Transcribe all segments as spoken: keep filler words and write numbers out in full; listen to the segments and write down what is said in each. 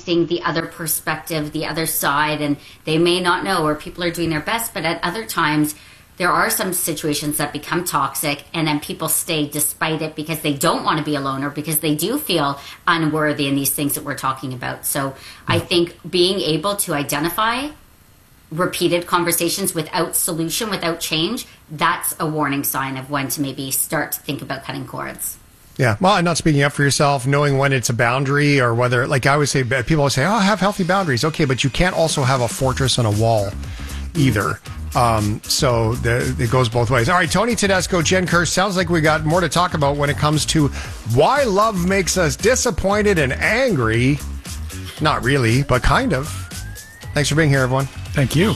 seeing the other perspective, the other side, and they may not know, or people are doing their best, but at other times, there are some situations that become toxic, and then people stay despite it because they don't want to be alone or because they do feel unworthy in these things that we're talking about. So I think being able to identify repeated conversations without solution, without change, that's a warning sign of when to maybe start to think about cutting cords. Yeah, well, and not speaking up for yourself, knowing when it's a boundary or whether, like I always say, people always say, oh, have healthy boundaries. Okay, but you can't also have a fortress and a wall either. Um, so the, it goes both ways. All right, Tony Tedesco, Jen Kerr, sounds like we got more to talk about when it comes to why love makes us disappointed and angry. Not really, but kind of. Thanks for being here, everyone. Thank you.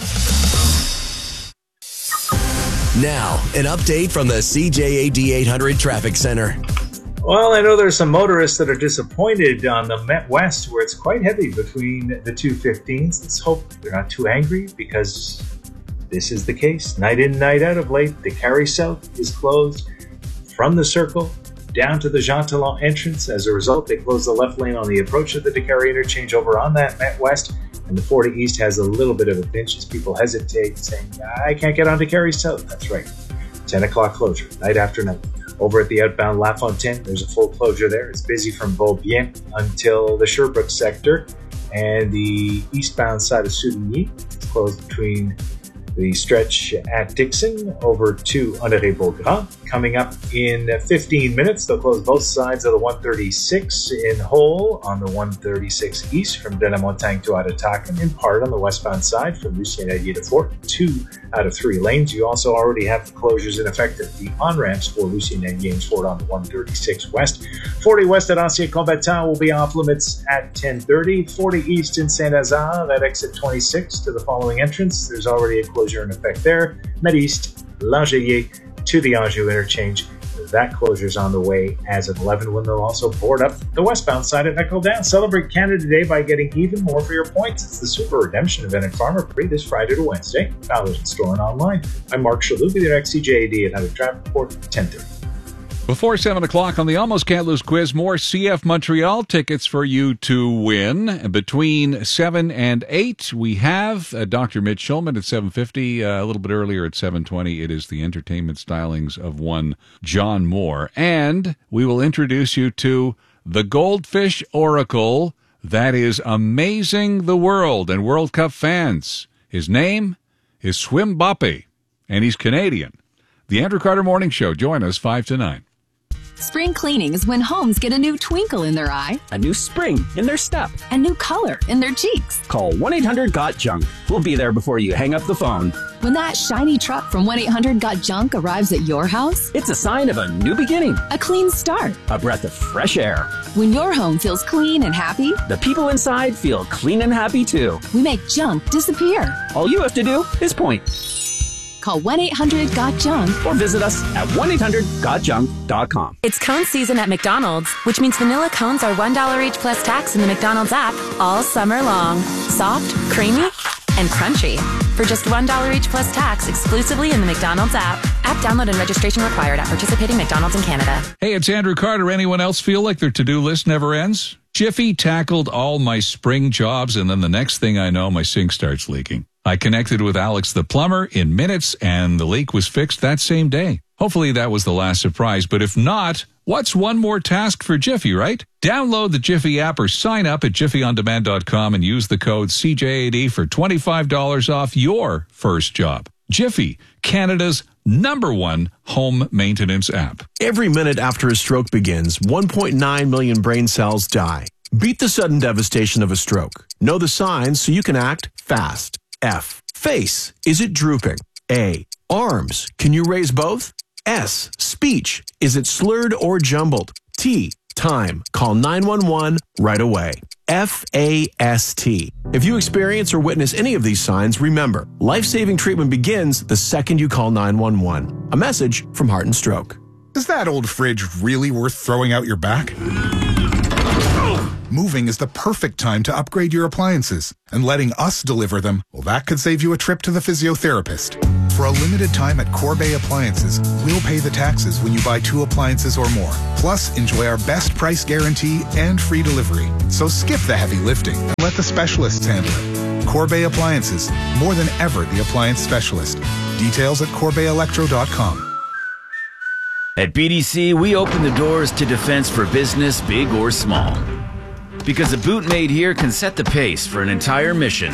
Now, an update from the C J A D eight hundred Traffic Center. Well, I know there's some motorists that are disappointed on the Met West where it's quite heavy between the two fifteens. Let's hope they're not too angry because this is the case. Night in, night out of late. The Carry South is closed from the Circle down to the Jean Talon entrance. As a result, they close the left lane on the approach to the DeCarry interchange over on that Met West. And the forty East has a little bit of a pinch as people hesitate, saying, I can't get on DeCarry South. That's right. ten o'clock closure, night after night. Over at the outbound La Fontaine, there's a full closure there. It's busy from Beaubien until the Sherbrooke sector. And the eastbound side of Souvigny is closed between the stretch at Dixon over to Honoré-Beaugrand. Coming up in fifteen minutes, they'll close both sides of the one thirty-six in Hull on the one thirty-six east from de la Montagne to Adatac, in part on the westbound side from Lucien Allier to Fort, two out of three lanes. You also already have the closures in effect at the on-ramps for Lucien Allier and Fort on the one thirty-six west. forty west at Ancien Combattant will be off limits at ten thirty. forty east in Saint-Lazare at exit twenty-six to the following entrance. There's already a closure in effect there. Med East, L'Angelier to the Anjou interchange. That closure is on the way as of eleven, when they'll also board up the westbound side at Echo Down. Celebrate Canada Day by getting even more for your points. It's the Super Redemption event at Farmer Prix this Friday to Wednesday. Dollars in store and online. I'm Mark Shalubi, the X C J A D eight hundred Traffic Report, ten thirty. Before seven o'clock on the Almost Can't Lose quiz, more C F Montreal tickets for you to win. Between seven and eight, we have uh, Doctor Mitch Schulman at seven fifty. Uh, a little bit earlier at seven twenty, it is the entertainment stylings of one John Moore. And we will introduce you to the Goldfish Oracle that is amazing the world and World Cup fans. His name is Swim Boppy, and he's Canadian. The Andrew Carter Morning Show. Join us five to nine. Spring cleaning is when homes get a new twinkle in their eye, a new spring in their step, a new color in their cheeks. Call one eight hundred got junk. We'll be there before you hang up the phone. When that shiny truck from one eight hundred got junk arrives at your house, it's a sign of a new beginning, a clean start, a breath of fresh air. When your home feels clean and happy, the people inside feel clean and happy too. We make junk disappear. All you have to do is point. Call one eight hundred got junk or visit us at one eight hundred got junk dot com. It's cone season at McDonald's, which means vanilla cones are one dollar each plus tax in the McDonald's app all summer long. Soft, creamy, and crunchy. For just one dollar each plus tax exclusively in the McDonald's app. App download and registration required at participating McDonald's in Canada. Hey, it's Andrew Carter. Anyone else feel like their to-do list never ends? Jiffy tackled all my spring jobs, and then the next thing I know, my sink starts leaking. I connected with Alex the plumber in minutes, and the leak was fixed that same day. Hopefully that was the last surprise, but if not, what's one more task for Jiffy, right? Download the Jiffy app or sign up at jiffy on demand dot com and use the code C J A D for twenty-five dollars off your first job. Jiffy, Canada's number one home maintenance app. Every minute after a stroke begins, one point nine million brain cells die. Beat the sudden devastation of a stroke. Know the signs so you can act fast. F. Face. Is it drooping? A. Arms. Can you raise both? S. Speech. Is it slurred or jumbled? T. Time. Call nine one one right away. F A S T. If you experience or witness any of these signs, remember, life-saving treatment begins the second you call nine one one. A message from Heart and Stroke. Is that old fridge really worth throwing out your back? Moving is the perfect time to upgrade your appliances, and letting us deliver them, well, that could save you a trip to the physiotherapist. For a limited time at Corbeil Appliances, we'll pay the taxes when you buy two appliances or more. Plus, enjoy our best price guarantee and free delivery. So skip the heavy lifting and let the specialists handle it. Corbeil Appliances, more than ever the appliance specialist. Details at corbeil electro dot com. At B D C, we open the doors to defense for business, big or small. Because a boot made here can set the pace for an entire mission.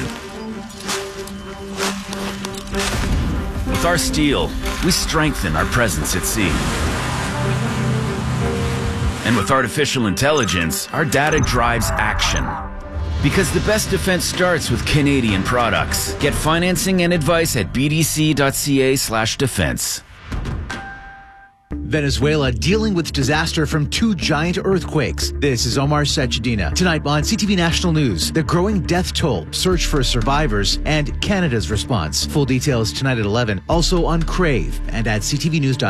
With our steel, we strengthen our presence at sea. And with artificial intelligence, our data drives action. Because the best defense starts with Canadian products. Get financing and advice at b d c dot c a slash defense. Venezuela dealing with disaster from two giant earthquakes. This is Omar Sachedina. Tonight on C T V National News, the growing death toll, search for survivors, and Canada's response. Full details tonight at eleven. Also on Crave and at c t v news dot c a.